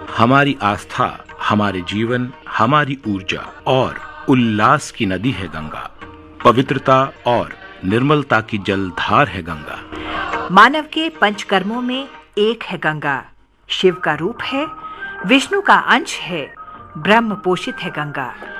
हमारी आस्था, हमारे जीवन, हमारी ऊर्जा और उल्लास की नदी है गंगा। पवित्रता और निर्मलता की जलधार है गंगा। मानव के पंचकर्मों में एक है गंगा। शिव का रूप है, विष्णु का अंश है, ब्रह्म पोषित है गंगा।